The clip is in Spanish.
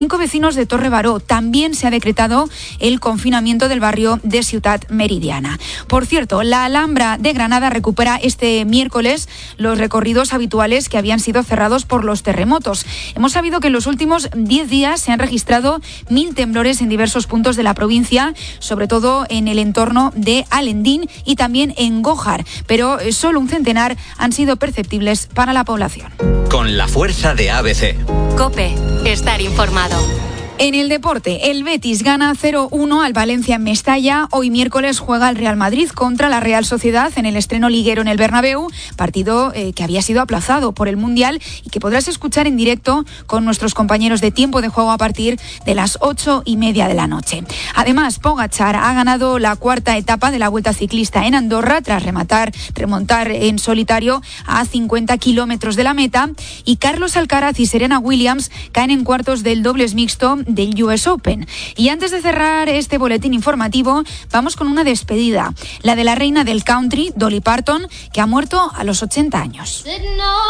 5 vecinos de Torre Baró. También se ha decretado el confinamiento del barrio de Ciutat Meridiana. Por cierto, la Alhambra de Granada recupera este miércoles los recorridos habituales que habían sido cerrados por los terremotos. Hemos sabido que en los últimos 10 días se han registrado 1.000 temblores en diversos puntos de la provincia, sobre todo en el entorno de Alendín y también en Gójar, pero solo un centenar han sido perceptibles para la población. Con la fuerza de ABC. COPE. Estar informado. En el deporte, el Betis gana 0-1 al Valencia en Mestalla. Hoy miércoles juega el Real Madrid contra la Real Sociedad en el estreno liguero en el Bernabéu, partido que había sido aplazado por el Mundial y que podrás escuchar en directo con nuestros compañeros de Tiempo de Juego a partir de las 8:30 de la noche. Además, Pogačar ha ganado la cuarta etapa de la Vuelta Ciclista en Andorra tras remontar en solitario a 50 kilómetros de la meta, y Carlos Alcaraz y Serena Williams caen en cuartos del dobles mixto del US Open. Y antes de cerrar este boletín informativo, vamos con una despedida, la de la reina del country, Dolly Parton, que ha muerto a los 80 años.